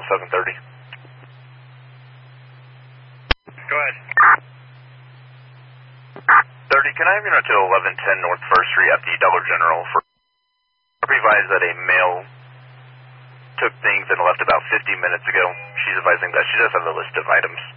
730. Go ahead. 30, can I have you know to 1110 North 1st Street at the Dollar General for advised that a male took things and left about 50 minutes ago. She's advising that she does have the list of items.